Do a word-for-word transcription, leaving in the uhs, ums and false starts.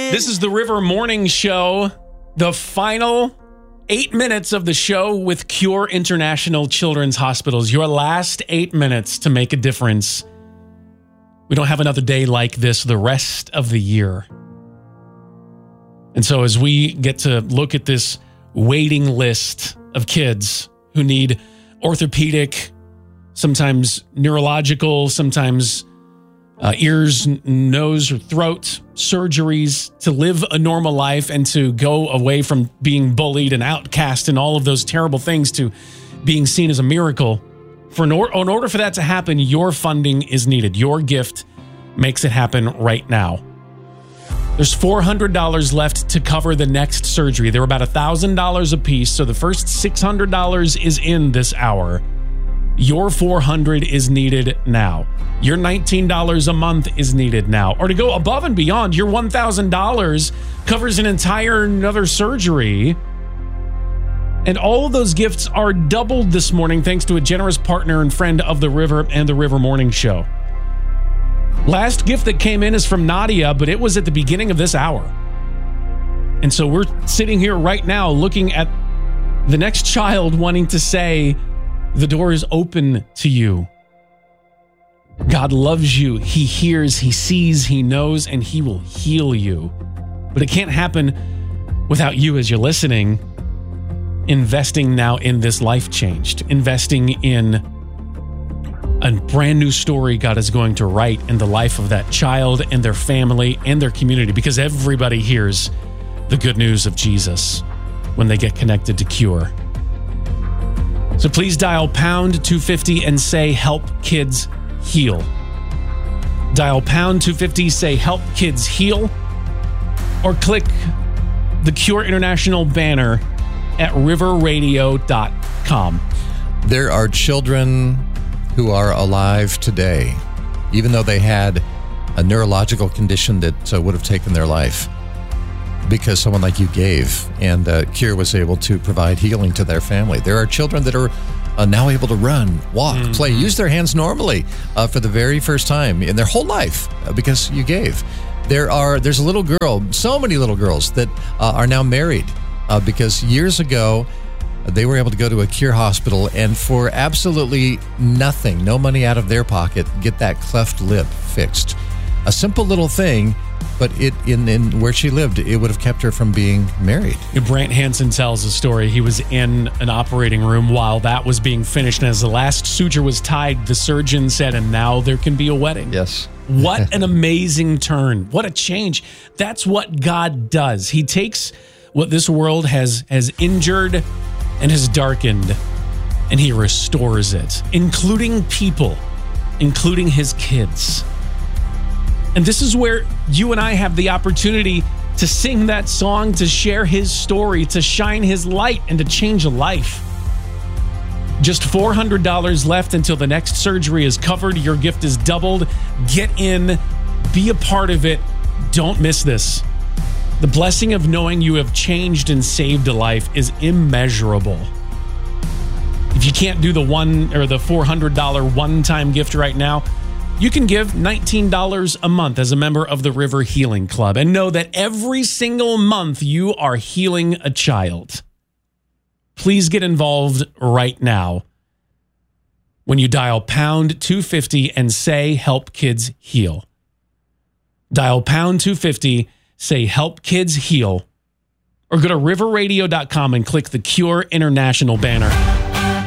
This is the River Morning Show, the final eight minutes of the show with Cure International Children's Hospitals. Your last eight minutes to make a difference. We don't have another day like this the rest of the year. And so as we get to look at this waiting list of kids who need orthopedic, sometimes neurological, sometimes uh, ears, nose, or throat surgeries to live a normal life and to go away from being bullied and outcast and all of those terrible things to being seen as a miracle. For in, or- in order for that to happen, your funding is needed. Your gift makes it happen right now. There's four hundred dollars left to cover the next surgery. They're about one thousand dollars a piece, so the first six hundred dollars is in this hour. Your four hundred dollars is needed now. Your nineteen dollars a month is needed now. Or to go above and beyond, your one thousand dollars covers an entire another surgery. And all of those gifts are doubled this morning thanks to a generous partner and friend of the River and the River Morning Show. Last gift that came in is from Nadia, but it was at the beginning of this hour. And so we're sitting here right now looking at the next child wanting to say, the door is open to you. God loves you. He hears, he sees, he knows, and he will heal you. But it can't happen without you as you're listening, investing now in this life changed, investing in a brand new story God is going to write in the life of that child and their family and their community, because everybody hears the good news of Jesus when they get connected to Cure. So please dial pound two fifty and say help kids heal. Dial pound two fifty, say help kids heal, or click the Cure International banner at river radio dot com. There are children who are alive today, even though they had a neurological condition that uh, would have taken their life, because someone like you gave, and uh, Cure was able to provide healing to their family. There are children that are uh, now able to run, walk, mm-hmm. play, use their hands normally uh, for the very first time in their whole life uh, because you gave. There are there's a little girl, so many little girls that uh, are now married uh, because years ago they were able to go to a Cure hospital and for absolutely nothing, no money out of their pocket, get that cleft lip fixed. A simple little thing, but it in, in where she lived, it would have kept her from being married. Brant Hansen tells a story. He was in an operating room while that was being finished, and as the last suture was tied, the surgeon said, and now there can be a wedding. Yes. What an amazing turn. What a change. That's what God does. He takes what this world has, has injured and has darkened, and he restores it, including people, including his kids. And this is where you and I have the opportunity to sing that song, to share his story, to shine his light, and to change a life. Just four hundred dollars left until the next surgery is covered. Your gift is doubled. Get in, be a part of it. Don't miss this. The blessing of knowing you have changed and saved a life is immeasurable. If you can't do the one or the four hundred dollars one-time gift right now, you can give nineteen dollars a month as a member of the River Healing Club and know that every single month you are healing a child. Please get involved right now when you dial pound two fifty and say help kids heal. Dial pound two fifty, say help kids heal, or go to river radio dot com and click the Cure International banner.